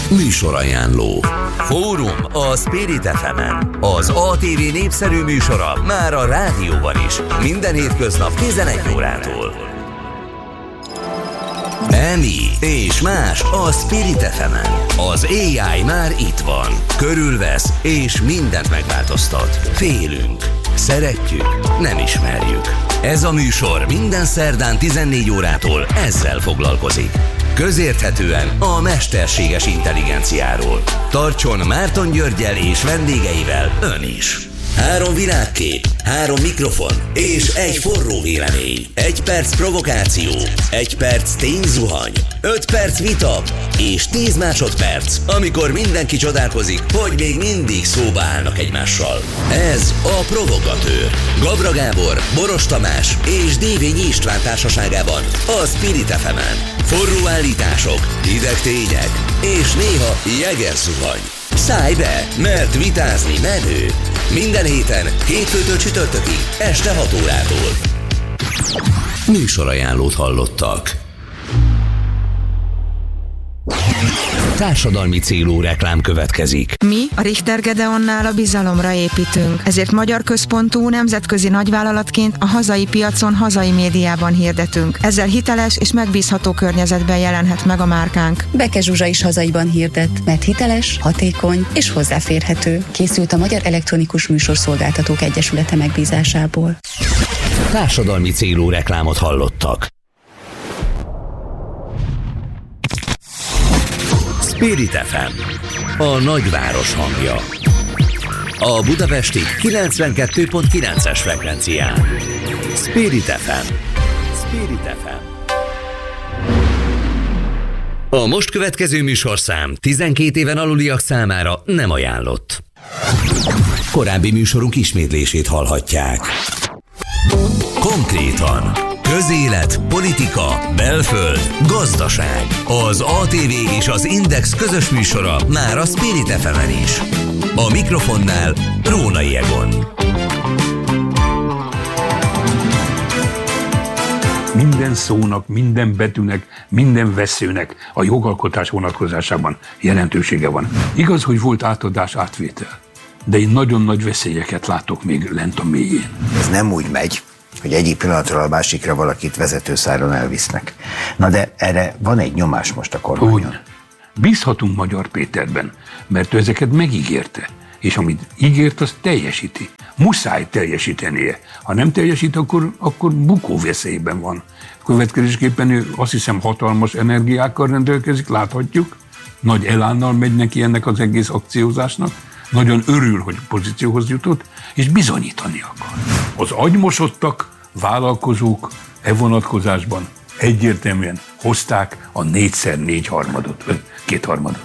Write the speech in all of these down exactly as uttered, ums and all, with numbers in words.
Műsorajánló. Fórum a Spirit ef emen. Az á té vé népszerű műsora már a rádióban is. Minden hétköznap tizenegy órától. Emi és más a Spirit ef emen. Az á i már itt van. Körülvesz és mindent megváltoztat. Félünk. Szeretjük, nem ismerjük. Ez a műsor minden szerdán tizennégy órától ezzel foglalkozik. Közérthetően a mesterséges intelligenciáról. Tartson Márton Györggyel és vendégeivel ön is. Három világkép, három mikrofon és egy forró vélemény. Egy perc provokáció, egy perc tényzuhany, öt perc vita és tíz másodperc, amikor mindenki csodálkozik, hogy még mindig szóba állnak egymással. Ez a Provokatőr. Gabra Gábor, Boros Tamás és Dévényi István társaságában a Spirit ef emen. Forró állítások, hideg tények és néha jeges zuhany. Szállj be, mert vitázni menő. Minden héten, hétfőtől csütörtökig, este hat órától. Műsorajánlót hallottak. Társadalmi célú reklám következik. Mi a Richter Gedeonnál a bizalomra építünk, ezért magyar központú nemzetközi nagyvállalatként a hazai piacon, hazai médiában hirdetünk. Ezzel hiteles és megbízható környezetben jelenhet meg a márkánk. Beke Zsuzsa is hazaiban hirdet, mert hiteles, hatékony és hozzáférhető. Készült a Magyar Elektronikus Műsorszolgáltatók Egyesülete megbízásából. Társadalmi célú reklámot hallottak. Spirit ef em, a nagyváros hangja. A budapesti kilencvenkettő pont kilences frekvencián. Spirit ef em. Spirit ef em. A most következő műsorszám tizenkét éven aluliak számára nem ajánlott. Korábbi műsorunk ismétlését hallhatják. Konkrétan: közélet, politika, belföld, gazdaság. Az á té vé és az Index közös műsora már a Spirit ef emen is. A mikrofonnál Rónai Egon. Minden szónak, minden betűnek, minden veszőnek a jogalkotás vonatkozásában jelentősége van. Igaz, hogy volt átadás, átvétel, de én nagyon nagy veszélyeket látok még lent a mélyén. Ez nem úgy megy, hogy egyik pillanatról a másikra valakit vezetőszáron elvisznek. Na de erre van egy nyomás most a kormányon. Úgy. Bízhatunk Magyar Péterben, mert ő ezeket megígérte, és amit ígért, azt teljesíti. Muszáj teljesítenie. Ha nem teljesít, akkor, akkor bukó veszélyben van. Következésképpen ő azt hiszem hatalmas energiákkal rendelkezik, láthatjuk, nagy elánnal megy neki ennek az egész akciózásnak, nagyon örül, hogy pozícióhoz jutott, és bizonyítani akar. Az agymosottak, vállalkozók e vonatkozásban egyértelműen hozták a négyszer négy harmadot, vagy kétharmadot.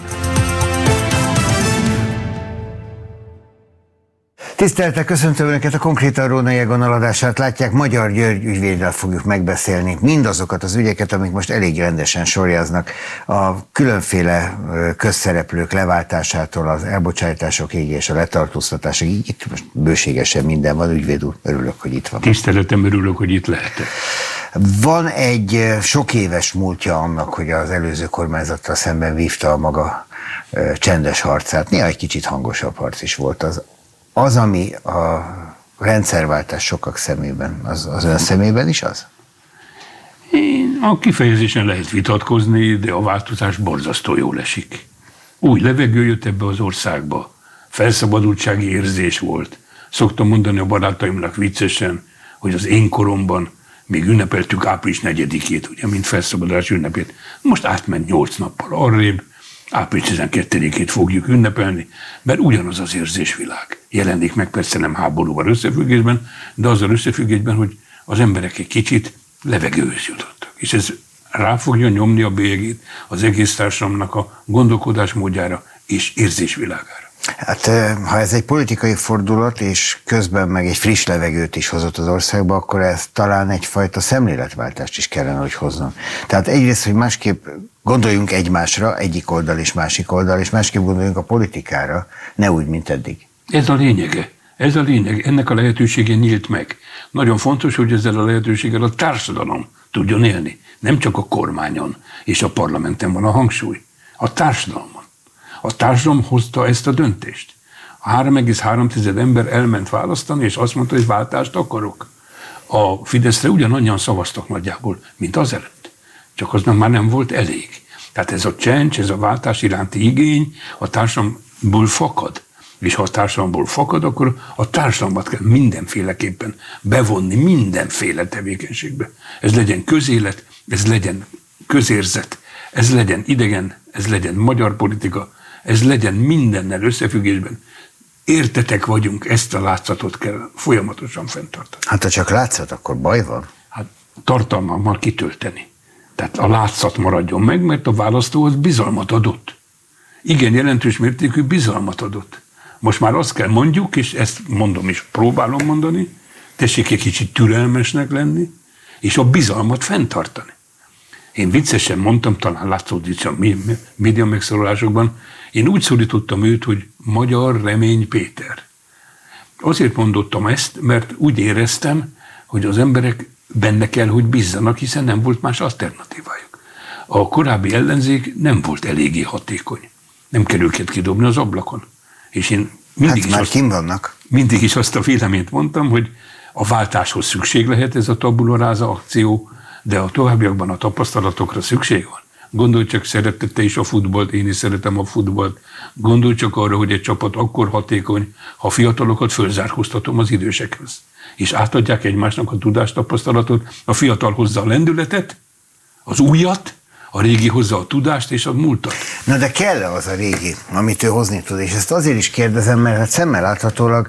Tisztelettel köszöntöm Önöket, a Konkrétan Rónai Egon adását látják. Magyar György ügyvéddel fogjuk megbeszélni mindazokat az ügyeket, amik most elég rendesen sorjáznak. A különféle közszereplők leváltásától az elbocsátásokig és a letartóztatásig. Itt most bőségesen minden van, ügyvéd úr, örülök, hogy itt van. Tiszteletem, örülök, hogy itt lehetek. Van egy sok éves múltja annak, hogy az előző kormányzattal szemben vívta a maga csendes harcát. Néha egy kicsit hangosabb harc is volt az. Az, ami a rendszerváltás sokak szemében, az, az ön szemében is az? Én, a kifejezésen lehet vitatkozni, de a változás borzasztó jól esik. Új levegő jött ebbe az országba. Felszabadultsági érzés volt. Szoktam mondani a barátaimnak viccesen, hogy az én koromban még ünnepeltük április negyedikét, ugye, mint felszabadulás ünnepét. Most átment nyolc nappal arrébb, április tizenkettedikét fogjuk ünnepelni, mert ugyanaz az érzésvilág jelenik meg, persze nem háborúval összefüggésben, de azzal összefüggésben, hogy az emberek egy kicsit levegőhöz jutottak. És ez rá fogja nyomni a bélyegét az egész társadalomnak a gondolkodásmódjára és érzésvilágára. Hát ha ez egy politikai fordulat, és közben meg egy friss levegőt is hozott az országba, akkor ez talán egyfajta szemléletváltást is kellene, hogy hozzon. Tehát egyrészt, hogy másképp gondoljunk egymásra, egyik oldal és másik oldal, és másképp gondoljunk a politikára, ne úgy, mint eddig. Ez a lényege. Ez a lényeg. Ennek a lehetősége nyílt meg. Nagyon fontos, hogy ezzel a lehetőséggel a társadalom tudjon élni. Nem csak a kormányon és a parlamenten van a hangsúly. A társadalmon. A társadalom hozta ezt a döntést. A három egész három ember elment választani, és azt mondta, hogy váltást akarok. A Fideszre ugyanannyian szavaztak nagyjából, mint azelőtt. Csak az már nem volt elég. Tehát ez a csencs, ez a váltás iránti igény a társadalomból fakad. És ha a társadalomból fakad, akkor a társadalmat kell mindenféleképpen bevonni mindenféle tevékenységbe. Ez legyen közélet, ez legyen közérzet, ez legyen idegen, ez legyen magyar politika, ez legyen mindennel összefüggésben. Értetek vagyunk, ezt a látszatot kell folyamatosan fenntartani. Hát ha csak látszat, akkor baj van. Hát tartalmammal kitölteni. Tehát a látszat maradjon meg, mert a választóhoz bizalmat adott. Igen, jelentős mértékű bizalmat adott. Most már azt kell mondjuk, és ezt mondom is, próbálom mondani, tessék egy kicsit türelmesnek lenni, és a bizalmat fenntartani. Én viccesen mondtam, talán látszódik a média megszólalásokban, én úgy szólítottam őt, hogy Magyar Remény Péter. Azért mondottam ezt, mert úgy éreztem, hogy az emberek benne kell, hogy bízzanak, hiszen nem volt más alternatívájuk. A korábbi ellenzék nem volt eléggé hatékony. Nem kell őket kidobni az ablakon. És én mindig, hát is már azt, kim vannak. mindig is azt a véleményt mondtam, hogy a váltáshoz szükség lehet ez a tabula rasa akció, de a továbbiakban a tapasztalatokra szükség van. Gondolj csak, szerette te is a futballt, én is szeretem a futballt. Gondolj csak arra, hogy egy csapat akkor hatékony, ha a fiatalokat fölzárkóztatom az idősekhez. És átadják egymásnak a tudást, tapasztalatot, a fiatal hozza a lendületet, az újat, a régi hozza a tudást és a múltat. Na de kell-e az a régi, amit ő hozni tud? És ezt azért is kérdezem, mert hát szemmel láthatólag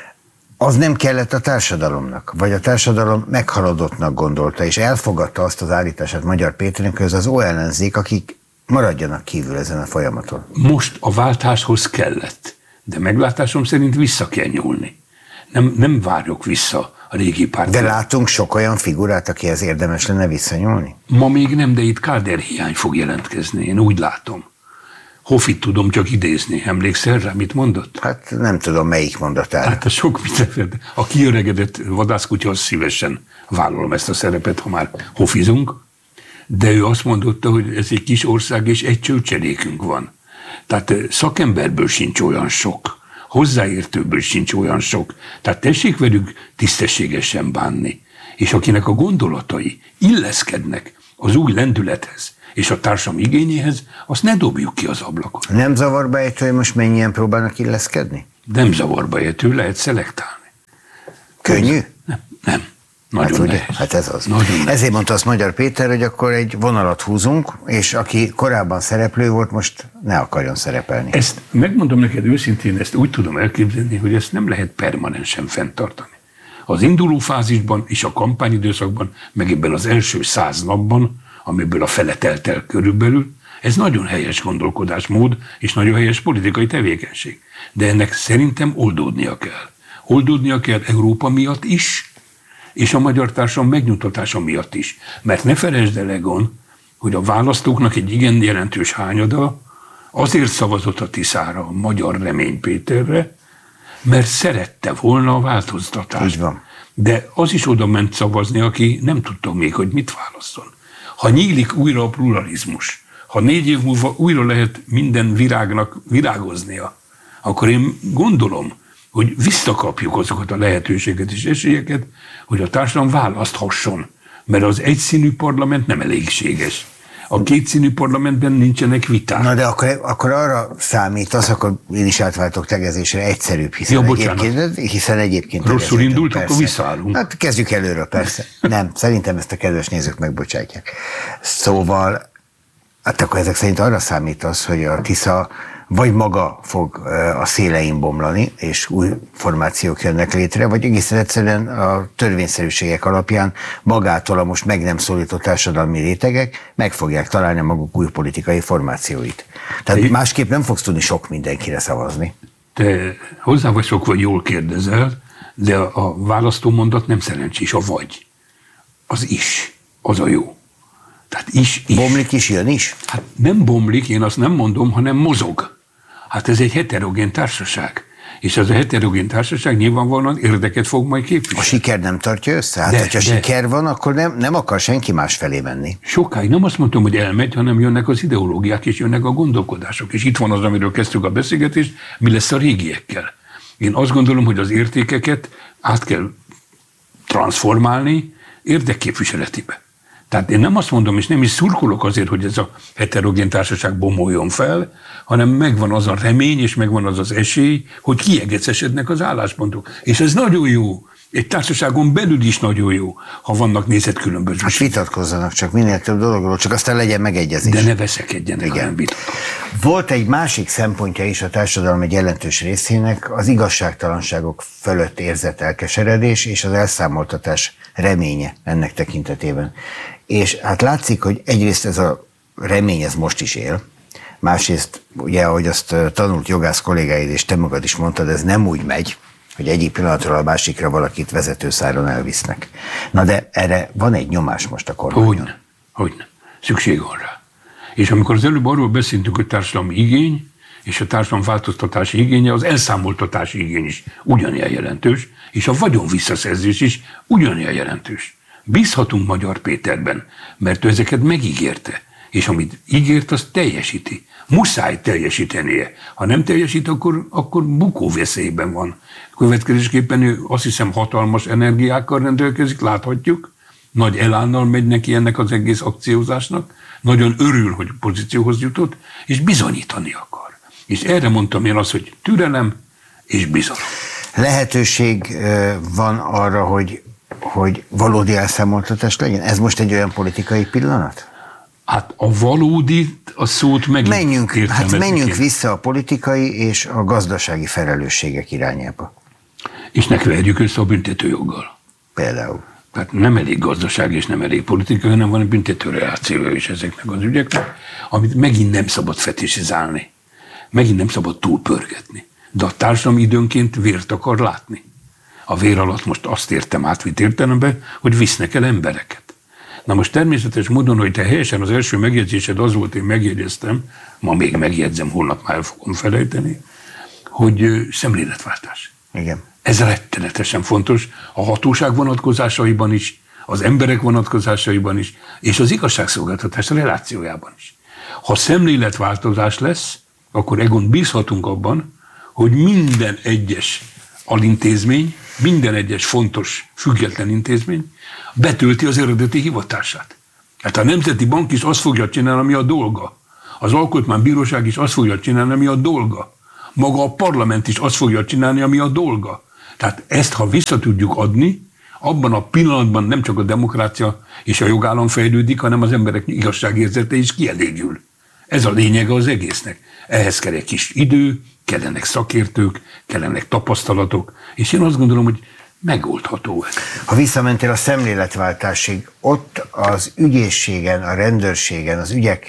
az nem kellett a társadalomnak, vagy a társadalom meghaladottnak gondolta, és elfogadta azt az állítását Magyar Péternek, hogy ez az olyan ellenzék, akik maradjanak kívül ezen a folyamaton. Most a váltáshoz kellett, de meglátásom szerint vissza kell nyúlni. Nem, nem várjuk vissza a régi pártot. De látunk sok olyan figurát, akihez érdemes lenne visszanyúlni? Ma még nem, de itt káderhiány fog jelentkezni, én úgy látom. Hoffit tudom csak idézni. Emlékszel rá, mit mondott? Hát nem tudom, melyik mondatára. Hát a sok mindenféle. A kiöregedett vadászkutya, az szívesen vállalom ezt a szerepet, ha már hofizunk. De ő azt mondotta, hogy ez egy kis ország, és egy csőcserékünk van. Tehát szakemberből sincs olyan sok. Hozzáértőből sincs olyan sok. Tehát tessék velük tisztességesen bánni. És akinek a gondolatai illeszkednek az új lendülethez, és a társam igényéhez, azt ne dobjuk ki az ablakon. Nem zavarba ejtő, hogy most mennyien próbálnak illeszkedni? Nem zavarba ejtő, lehet szelektálni. Könnyű? Nem, nem. Nagyon hát, ugye? nehéz. Hát ez az. Nagyon Ezért mondta azt Magyar Péter, hogy akkor egy vonalat húzunk, és aki korábban szereplő volt, most ne akarjon szerepelni. Ezt megmondom neked őszintén, ezt úgy tudom elképzelni, hogy ezt nem lehet permanensen fenntartani. Az induló fázisban és a kampányidőszakban, meg ebben az első száz napban, amiből a fele telt el körülbelül, ez nagyon helyes gondolkodásmód, és nagyon helyes politikai tevékenység. De ennek szerintem oldódnia kell. Oldódnia kell Európa miatt is, és a magyar társadalom megnyugtatása miatt is. Mert ne felejtsd el, Egon, hogy a választóknak egy igen jelentős hányada azért szavazott a Tiszára, a Magyar Remény Péterre, mert szerette volna a változtatást. Így van. De az is oda ment szavazni, aki nem tudta még, hogy mit válasszon. Ha nyílik újra a pluralizmus, ha négy év múlva újra lehet minden virágnak virágoznia, akkor én gondolom, hogy visszakapjuk azokat a lehetőséget és esélyeket, hogy a társadalom választhasson. Mert az egyszínű parlament nem elégséges. A kétszínű parlamentben nincsenek viták. Na de akkor, akkor arra számítasz, akkor én is átváltok tegezésre, egyszerűbb, hiszen, ja, egyébként, hiszen egyébként... Rosszul indult, persze. Akkor visszaállunk. Hát kezdjük előről, persze. Nem, szerintem ezt a kedves nézők megbocsátják. Szóval, hát akkor ezek szerint arra számítasz, hogy a Tisza vagy maga fog a szélein bomlani, és új formációk jönnek létre, vagy egészen egyszerűen a törvényszerűségek alapján magától a most meg nem szólított társadalmi rétegek meg fogják találni maguk új politikai formációit. Tehát Te másképp nem fogsz tudni sok mindenkire szavazni. Te hozzá vagy sok, vagy jól kérdezel, de a választómondat nem szerencsés, a vagy. Az is, az a jó. Tehát is, is. Bomlik is, jön is? Hát nem bomlik, én azt nem mondom, hanem mozog. Hát ez egy heterogén társaság. És ez a heterogén társaság nyilvánvalóan érdeket fog majd képviselni. A siker nem tartja össze? Hát, de, hogyha de. siker van, akkor nem, nem akar senki más felé menni. Sokáig nem azt mondtam, hogy elmegy, hanem jönnek az ideológiák, és jönnek a gondolkodások. És itt van az, amiről kezdtük a beszélgetést, mi lesz a régiekkel. Én azt gondolom, hogy az értékeket át kell transformálni érdekképviseletibe. Tehát én nem azt mondom, és nem is szurkolok azért, hogy ez a heterogén társaság bomoljon fel, hanem megvan az a remény, és megvan az az esély, hogy kiegecesednek az álláspontok. És ez nagyon jó. Egy társaságon belül is nagyon jó, ha vannak nézetkülönbözőségek. Hát vitatkozzanak csak minél több dologról, csak aztán legyen megegyezés. De ne veszekedjenek, igen. hanem vitatkozzanak. Volt egy másik szempontja is a társadalom egy jelentős részének, az igazságtalanságok fölött érzett elkeseredés és az elszámoltatás reménye ennek tekintetében. És hát látszik, hogy egyrészt ez a remény ez most is él, másrészt ugye, ahogy azt tanult jogász kollégáid, és te magad is mondtad, ez nem úgy megy, hogy egyik pillanatról a másikra valakit vezetőszáron elvisznek. Na de erre van egy nyomás most a kormányon. Hogyne, hogyne. Szükség van rá. És amikor az előbb arról beszéltünk, hogy társadalmi igény, és a társadalom változtatási igénye, az elszámoltatási igény is ugyanilyen jelentős, és a vagyon visszaszerzés is ugyanilyen jelentős. Bízhatunk Magyar Péterben, mert ő ezeket megígérte, és amit ígért, azt teljesíti. Muszáj teljesítenie. Ha nem teljesít, akkor, akkor bukó veszélyben van. Következésképpen ő azt hiszem hatalmas energiákkal rendelkezik, láthatjuk, nagy elánnal megy neki ennek az egész akciózásnak, nagyon örül, hogy pozícióhoz jutott, és bizonyítani akar. És erre mondtam én azt, hogy türelem és bizalom. Lehetőség van arra, hogy, hogy valódi elszámoltatás legyen? Ez most egy olyan politikai pillanat? Hát a valódi, a szót megint menjünk, hát menjünk én. vissza a politikai és a gazdasági felelősségek irányába. És ne keverjük össze a büntetőjoggal. Például. Tehát nem elég gazdaság és nem elég politika, hanem van egy büntető reációja is ezeknek az ügyeknek, amit megint nem szabad fetisizálni. Megint nem szabad túlpörgetni. De a társadalom időnként vért akar látni. A vér alatt most azt értem átvitt értelemben, hogy visznek el embereket. Na most természetes módon, hogy te helyesen az első megjegyzésed az volt, én megjegyeztem, ma még megjegyzem, holnap már el fogom felejteni, hogy szemléletváltás. Igen. Ez rettenetesen fontos a hatóság vonatkozásaiban is, az emberek vonatkozásaiban is, és az igazságszolgáltatás relációjában is. Ha szemléletváltozás lesz, akkor Egon bízhatunk abban, hogy minden egyes alintézmény, minden egyes fontos, független intézmény betölti az eredeti hivatását. Hát a Nemzeti Bank is azt fogja csinálni, ami a dolga. Az Alkotmánybíróság is azt fogja csinálni, ami a dolga. Maga a parlament is azt fogja csinálni, ami a dolga. Tehát ezt, ha vissza tudjuk adni, abban a pillanatban nem csak a demokrácia és a jogállam fejlődik, hanem az emberek igazságérzete is kielégül. Ez a lényege az egésznek. Ehhez kell egy kis idő, kellenek szakértők, kellenek tapasztalatok, és én azt gondolom, hogy megoldható ez. Ha visszamentél a szemléletváltásig, ott az ügyészségen, a rendőrségen, az ügyek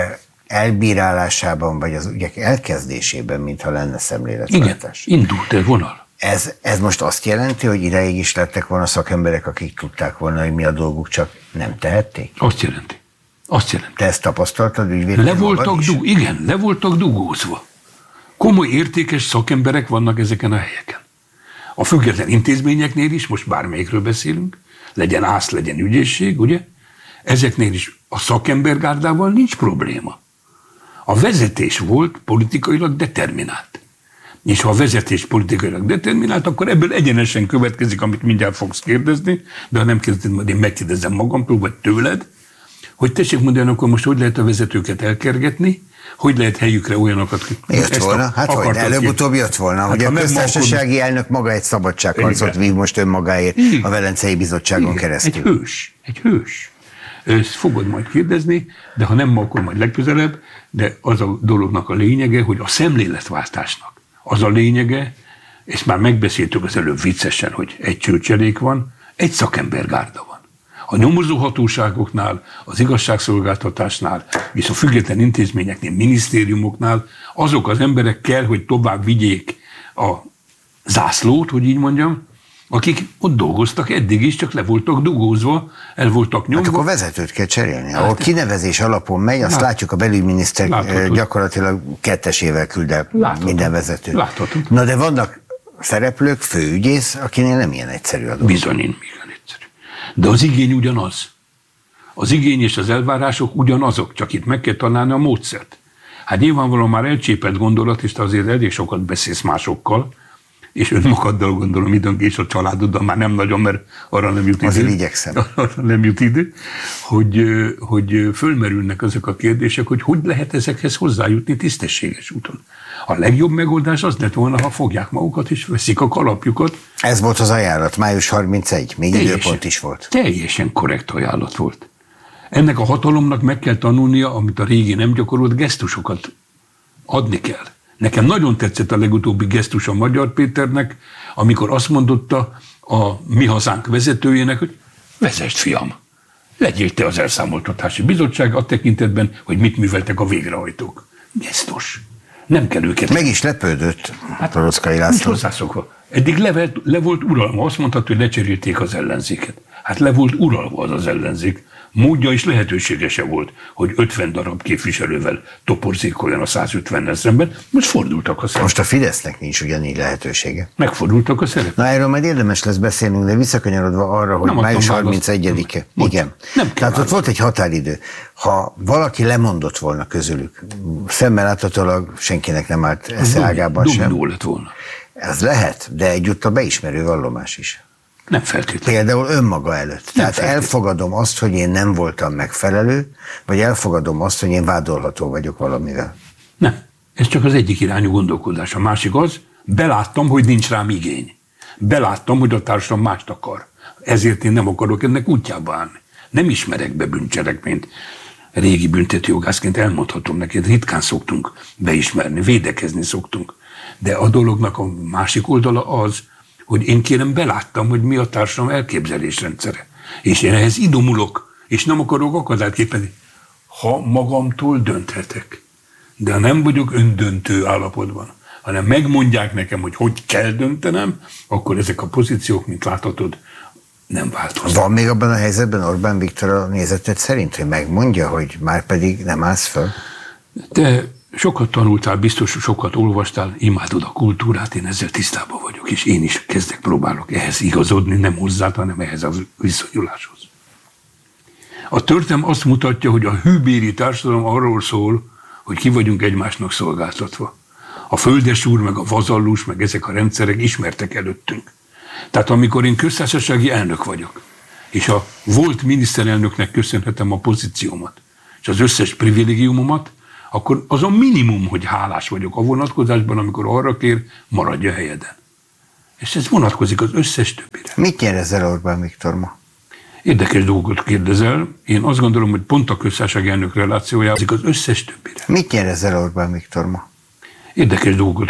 elbírálásában, vagy az ügyek elkezdésében, mintha lenne szemléletváltás. Igen, indult egy vonal. Ez, ez most azt jelenti, hogy ideig is lettek volna szakemberek, akik tudták volna, hogy mi a dolguk, csak nem tehették? Azt jelenti. Azt jelenti. Te ezt tapasztaltad ügyvédként? Le voltak dug, igen, le voltak dugózva. Komoly, értékes szakemberek vannak ezeken a helyeken. A független intézményeknél is, most bármelyikről beszélünk, legyen ász, legyen ügyészség, ugye? Ezeknél is a szakembergárdával nincs probléma. A vezetés volt politikailag determinált. És ha a vezetés politikailag determinált, akkor ebből egyenesen következik, amit mindjárt fogsz kérdezni, de ha nem kérdezed, majd én megkérdezem magamtól, vagy tőled, hogy tessék mondani, akkor most hogy lehet a vezetőket elkergetni, hogy lehet helyükre olyanokat... Jött volna, a, hát hogy előbb-utóbb jött volna, hát, hogy a köztársasági akkor... elnök maga egy szabadságharcot vív most önmagáért a Velencei Bizottságon Igen. keresztül. Egy hős, egy hős. Ezt fogod majd kérdezni, de ha nem ma, akkor majd legközelebb, de az a dolognak a lényege, hogy a szemléletváltásnak az a lényege, ezt már megbeszéltük az előbb viccesen, hogy egy csőcselék van, egy szakembergárda van. A nyomozóhatóságoknál, az igazságszolgáltatásnál, és a független intézményeknél, minisztériumoknál azok az emberek kell, hogy tovább vigyék a zászlót, hogy így mondjam, akik ott dolgoztak eddig is, csak le voltak dugózva, el voltak nyomva. Hát akkor vezetőt kell cserélni. Ahol kinevezés alapon megy, azt Lát, látjuk, a belügyminiszter láthatod. Gyakorlatilag kettesével küld el láthatod. Minden vezetőt. Láthatod. Na de vannak szereplők, főügyész, akinél nem ilyen egyszerű a dolog. Bizony, igen egyszerű. De az igény ugyanaz. Az igény és az elvárások ugyanazok, csak itt meg kell találni a módszert. Hát nyilvánvalóan már elcsépelt gondolat, és te azért elég sokat beszélsz másokkal, és önmagaddal gondolom időnk, és a családoddal már nem nagyon, mert arra nem jut idő. Azért igyekszem. Arra nem jut idő, hogy, hogy fölmerülnek azok a kérdések, hogy hogy lehet ezekhez hozzájutni tisztességes úton. A legjobb megoldás az lett volna, ha fogják magukat és veszik a kalapjukat. Ez volt az ajánlat, május harmincegy, még teljesen, időpont is volt. Teljesen korrekt ajánlat volt. Ennek a hatalomnak meg kell tanulnia, amit a régi nem gyakorolt, gesztusokat adni kell. Nekem nagyon tetszett a legutóbbi gesztus a Magyar Péternek, amikor azt mondotta a Mi Hazánk vezetőjének, hogy vezest, fiam, legyél te az elszámoltatási bizottság a tekintetben, hogy mit műveltek a végrehajtók. Gesztus. Nem kell őket. Meg is lepődött hát, Toroczkai László. Hozzászokva. Eddig le, le volt uralma, azt mondta, hogy lecserélték az ellenzéket. Hát le volt uralva az az ellenzék. Módja és lehetősége se volt, hogy ötven darab képviselővel toporzékoljon a száz ötvennel szemben. Most fordultak a szerep. Most a Fidesznek nincs ugyanígy lehetősége. Megfordultak a szerep. Na erről majd érdemes lesz beszélnünk, de visszakanyarodva arra, hogy május harmincegyedike. Igen. Nem Tehát ott volt egy határidő. Ha valaki lemondott volna közülük, szemmel láthatólag senkinek nem állt esze ágában sem. Dominó lett volna. Ez lehet, de egyúttal beismerő vallomás is. Nem feltétlenül. Például önmaga előtt. Nem Tehát feltétlenül. Elfogadom azt, hogy én nem voltam megfelelő, vagy elfogadom azt, hogy én vádolható vagyok valamivel. Nem. Ez csak az egyik irányú gondolkodás. A másik az, beláttam, hogy nincs rám igény. Beláttam, hogy a társadalom mást akar. Ezért én nem akarok ennek útjába állni. Nem ismerek be bűncselekményt. Régi büntetőjogászként elmondhatom neked, ritkán szoktunk beismerni, védekezni szoktunk. De a dolognak a másik oldala az, hogy én kérem beláttam, hogy mi a társadalom elképzelésrendszere. És én ehhez idomulok, és nem akarok akadályt képezni. Ha magamtól dönthetek, de ha nem vagyok öndöntő állapotban, hanem megmondják nekem, hogy hogy kell döntenem, akkor ezek a pozíciók, mint láthatod, nem változnak. Van még abban a helyzetben Orbán Viktor a nézetet szerint, hogy megmondja, hogy már pedig nem állsz föl? Te sokat tanultál, biztos sokat olvastál, imádod a kultúrát, én ezzel tisztában vagyok, és én is kezdek próbálok ehhez igazodni, nem hozzád, hanem ehhez a viszonyuláshoz. A történelem azt mutatja, hogy a hűbéri társadalom arról szól, hogy ki vagyunk egymásnak szolgáltatva. A földesúr, meg a vazallus, meg ezek a rendszerek ismertek előttünk. Tehát amikor én köztársasági elnök vagyok, és a volt miniszterelnöknek köszönhetem a pozíciómat, és az összes privilégiumomat, akkor az a minimum, hogy hálás vagyok a vonatkozásban, amikor arra kér, maradj a helyeden. És ez vonatkozik az összes többire. Mit nyer ezzel Orbán Viktor ma? Érdekes dolgot kérdezel. Én azt gondolom, hogy pont a köztársasági elnök relációja az összes többire. Mit nyer ezzel Orbán Viktor ma? Érdekes dolgot